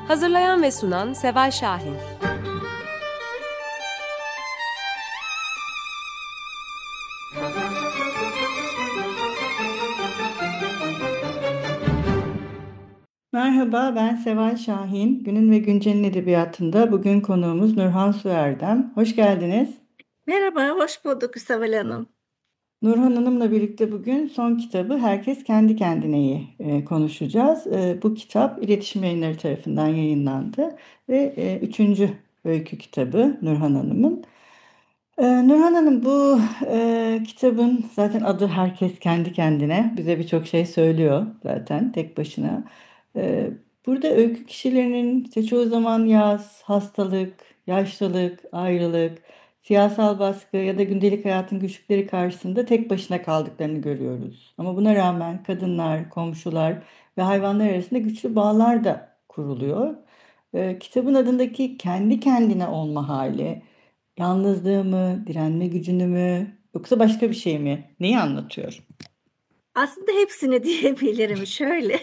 Hazırlayan ve sunan Seval Şahin. Merhaba, ben Seval Şahin. Günün ve Güncel'in edebiyatında bugün konuğumuz Nurhan Suerdem. Hoş geldiniz. Merhaba, hoş bulduk Seval Hanım. Nurhan Hanım'la birlikte bugün son kitabı Herkes Kendi Kendine'yi konuşacağız. Bu kitap İletişim Yayınları tarafından yayınlandı ve üçüncü öykü kitabı Nurhan Hanım'ın. Nurhan Hanım, bu kitabın zaten adı Herkes Kendi Kendine bize birçok şey söylüyor zaten tek başına. E, Burada öykü kişilerinin işte çoğu zaman yaz, hastalık, yaşlılık, ayrılık, siyasal baskı ya da gündelik hayatın güçlükleri karşısında tek başına kaldıklarını görüyoruz. Ama buna rağmen kadınlar, komşular ve hayvanlar arasında güçlü bağlar da kuruluyor. Kitabın adındaki kendi kendine olma hali, yalnızlığı mı, direnme gücünü mü, yoksa başka bir şey mi? Neyi anlatıyor? Aslında hepsini diyebilirim. Şöyle,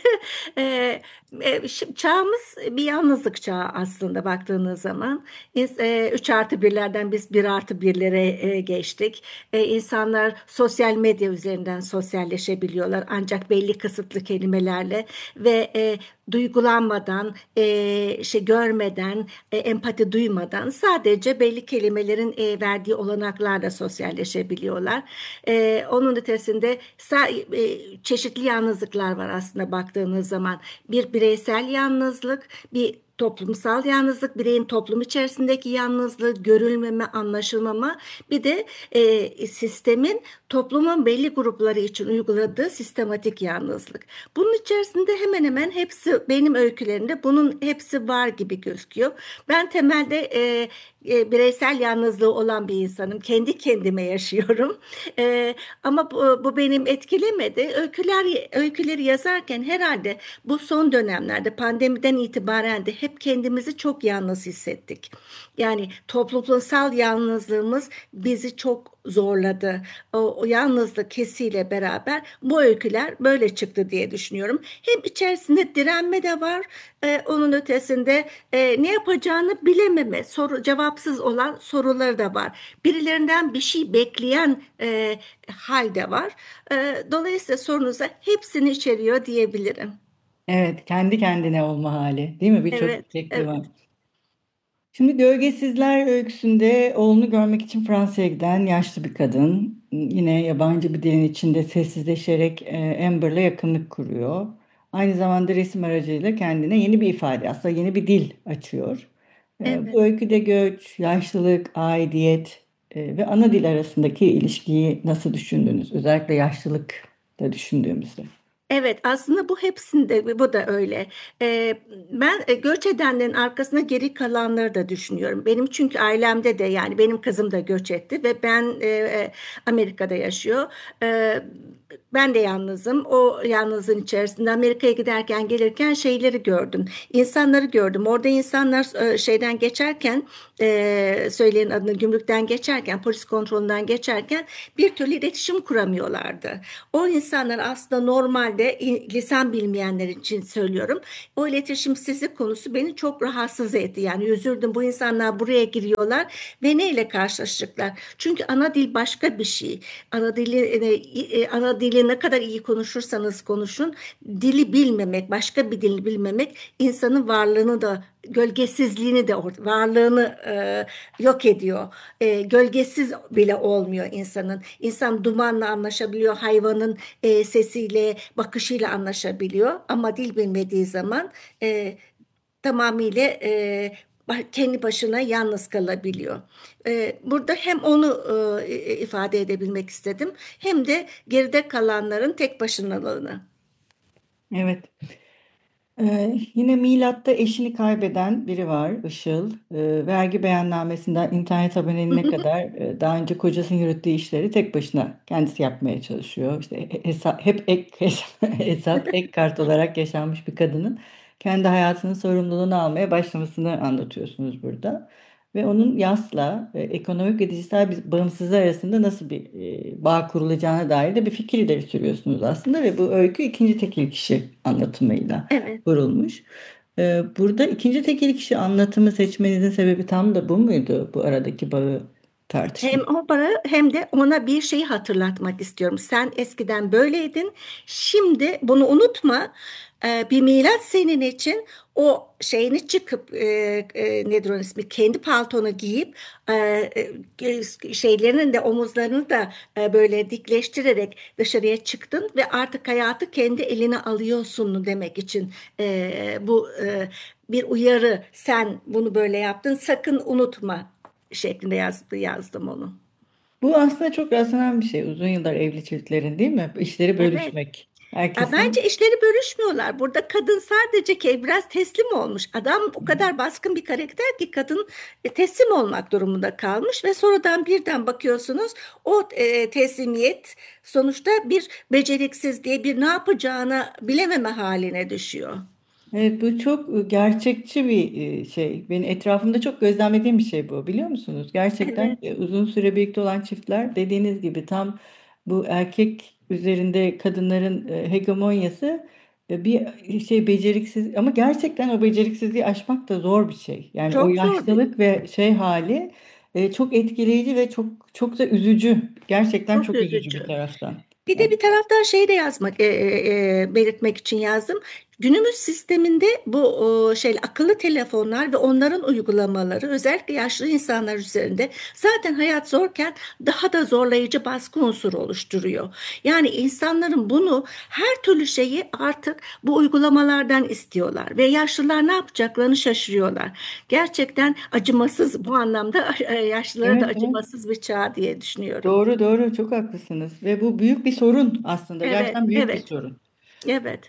çağımız bir yalnızlık çağı aslında baktığınız zaman. 3+1'lerden biz 1+1'lere geçtik. İnsanlar sosyal medya üzerinden sosyalleşebiliyorlar ancak belli kısıtlı kelimelerle ve duygulanmadan, görmeden, empati duymadan sadece belli kelimelerin verdiği olanaklarla sosyalleşebiliyorlar. Onun ötesinde çeşitli yalnızlıklar var aslında baktığınız zaman. Bir bireysel yalnızlık, bir toplumsal yalnızlık, bireyin toplum içerisindeki yalnızlığı, görülmeme, anlaşılmama, bir de sistemin toplumun belli grupları için uyguladığı sistematik yalnızlık. Bunun içerisinde hemen hemen hepsi benim öykülerimde bunun hepsi var gibi gözüküyor. Ben temelde bireysel yalnızlığı olan bir insanım. Kendi kendime yaşıyorum. Ama bu benim etkilemedi. Öyküleri yazarken herhalde bu son dönemlerde pandemiden itibaren de hep kendimizi çok yalnız hissettik. Yani toplumsal yalnızlığımız bizi çok zorladı. O yalnızlık hissiyle beraber bu öyküler böyle çıktı diye düşünüyorum. Hem içerisinde direnme de var, onun ötesinde ne yapacağını bilememe, cevapsız olan soruları da var. Birilerinden bir şey bekleyen hal de var. Dolayısıyla sorunuza hepsini içeriyor diyebilirim. Evet, kendi kendine olma hali, değil mi? Birçok Evet, şekli var. evet, Şimdi Gölgesizler öyküsünde oğlunu görmek için Fransa'ya giden yaşlı bir kadın yine yabancı bir dilin içinde sessizleşerek Amber'la yakınlık kuruyor. Aynı zamanda resim aracıyla kendine yeni bir ifade, aslında yeni bir dil açıyor. evet. Bu öyküde göç, yaşlılık, aidiyet ve ana dil arasındaki ilişkiyi nasıl düşündünüz? Özellikle yaşlılıkta düşündüğümüzde. Evet, aslında bu hepsinde bu da öyle. Ee, Ben göç edenlerin arkasında geri kalanları da düşünüyorum. Benim çünkü ailemde de yani benim kızım da göç etti ve Amerika'da yaşıyor. Ee, Ben de yalnızım. O yalnızlığın içerisinde Amerika'ya giderken gelirken şeyleri gördüm. İnsanları gördüm. Orada insanlar şeyden geçerken söyleyin adını gümrükten geçerken polis kontrolünden geçerken bir türlü iletişim kuramıyorlardı. O insanlar aslında normalde lisan bilmeyenler için söylüyorum. O iletişimsizlik konusu beni çok rahatsız etti. Yani üzüldüm bu insanlar buraya giriyorlar ve neyle karşılaşacaklar? Çünkü ana dil başka bir şey. Ana dili ne kadar iyi konuşursanız konuşun, dili bilmemek, başka bir dili bilmemek insanın varlığını da gölgesizliğini de varlığını yok ediyor. Gölgesiz bile olmuyor insanın. İnsan dumanla anlaşabiliyor, hayvanın sesiyle, bakışıyla anlaşabiliyor. Ama dil bilmediği zaman e, tamamıyla kendi başına yalnız kalabiliyor. Burada hem onu ifade edebilmek istedim, hem de geride kalanların tek başınalığını. Evet. Yine milatta eşini kaybeden biri var, Işıl. Vergi beyannamesinden internet aboneliğine kadar daha önce kocasının yürüttüğü işleri tek başına kendisi yapmaya çalışıyor. İşte hep ek hesap, ek kart olarak yaşanmış bir kadının kendi hayatının sorumluluğunu almaya başlamasını anlatıyorsunuz burada. Ve onun yasla ekonomik ve dijital bir bağımsızlığı arasında nasıl bir bağ kurulacağına dair de bir fikir ileri sürüyorsunuz aslında ve bu öykü ikinci tekil kişi anlatımıyla Evet. kurulmuş. Burada ikinci tekil kişi anlatımı seçmenizin sebebi tam da bu muydu? Bu aradaki bağı Hem tartışmak. o bana hem de ona bir şeyi hatırlatmak istiyorum. Sen eskiden böyleydin. Şimdi bunu unutma. Bir milat senin için o şeyini çıkıp nedir onun ismi? Kendi paltonu giyip şeylerinin de omuzlarını da böyle dikleştirerek dışarıya çıktın ve artık hayatı kendi eline alıyorsun demek için bu bir uyarı. Sen bunu böyle yaptın. Sakın unutma şeklinde yazdım onu. Bu aslında çok rastlanan bir şey. Uzun yıllar evli çiftlerin değil mi? İşleri Evet. bölüşmek. Bence Herkesin. işleri bölüşmüyorlar. Burada kadın sadece ki biraz teslim olmuş. Adam o kadar baskın bir karakter ki kadın teslim olmak durumunda kalmış ve sonradan birden bakıyorsunuz o teslimiyet sonuçta bir beceriksizliğe, bir ne yapacağını bilememe haline düşüyor. Evet, bu çok gerçekçi bir şey. Benim etrafımda çok gözlemlediğim bir şey bu. Biliyor musunuz? Gerçekten Evet, uzun süre birlikte olan çiftler dediğiniz gibi tam bu erkek üzerinde kadınların hegemonyası bir şey beceriksiz ama gerçekten o beceriksizliği aşmak da zor bir şey. Yani o çok zor bir, yaşlılık ve şey hali çok etkileyici ve çok çok da üzücü. Gerçekten çok çok üzücü bir üzücü. taraftan. Bir de Yani bir taraftan şey de yazmak, belirtmek için yazdım. Günümüz sisteminde bu akıllı telefonlar ve onların uygulamaları özellikle yaşlı insanlar üzerinde zaten hayat zorken daha da zorlayıcı baskı unsuru oluşturuyor. Yani insanların bunu her türlü şeyi artık bu uygulamalardan istiyorlar ve yaşlılar ne yapacaklarını şaşırıyorlar. Gerçekten acımasız bu anlamda yaşlılara da evet, evet. acımasız bir çağ diye düşünüyorum. Doğru doğru çok haklısınız ve bu büyük bir sorun aslında Evet, gerçekten büyük bir evet. sorun. Evet.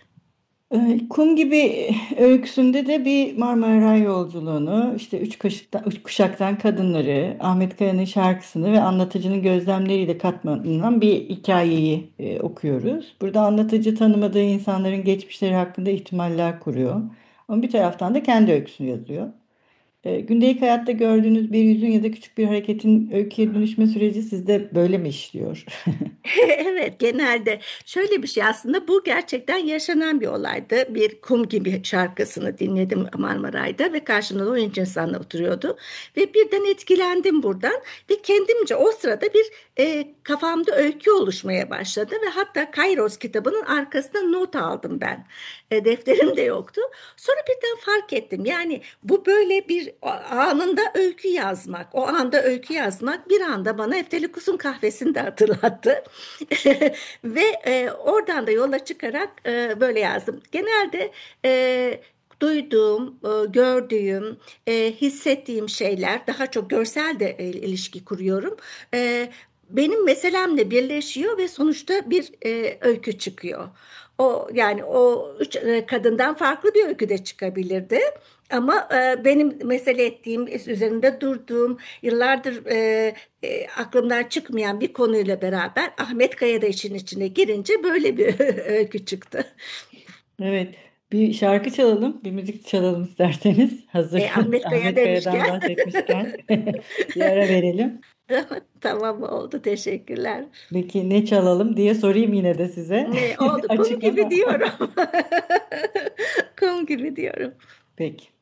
Kum gibi öyküsünde de bir Marmara yolculuğunu işte üç kuşaktan kadınları Ahmet Kaya'nın şarkısını ve anlatıcının gözlemleriyle katmanlanan bir hikayeyi okuyoruz. Burada anlatıcı tanımadığı insanların geçmişleri hakkında ihtimaller kuruyor. Ama bir taraftan da kendi öyküsünü yazıyor. Gündelik hayatta gördüğünüz bir yüzün ya da küçük bir hareketin öyküye dönüşme süreci sizde böyle mi işliyor? Evet, genelde şöyle bir şey aslında bu gerçekten yaşanan bir olaydı. Bir kum gibi şarkısını dinledim Marmaray'da ve karşımda da oyuncu insanla oturuyordu. Ve birden etkilendim buradan ve kendimce o sırada bir kafamda öykü oluşmaya başladı ve hatta Kairos kitabının arkasına not aldım ben. Defterim de yoktu. Sonra birden fark ettim. Yani bu böyle bir anında öykü yazmak, o anda öykü yazmak bir anda bana Eftelikusun kahvesini de hatırlattı. Ve oradan da yola çıkarak böyle yazdım. Genelde duyduğum, gördüğüm, hissettiğim şeyler daha çok görsel de ilişki kuruyorum. Benim meselemle birleşiyor ve sonuçta bir öykü çıkıyor. O yani o üç kadından farklı bir öykü de çıkabilirdi. Ama benim mesele ettiğim, üzerinde durduğum, yıllardır aklımdan çıkmayan bir konuyla beraber Ahmet Kaya da işin içine girince böyle bir öykü çıktı. Evet, bir şarkı çalalım, bir müzik çalalım isterseniz. Hazır Ahmet Kaya Ahmet Kaya'dan demişken bahsetmişken bir ara verelim. tamam oldu, teşekkürler. Peki ne çalalım diye sorayım yine de size. Ne oldu? Kum Açık gibi ama. diyorum. Kum gibi diyorum. Peki.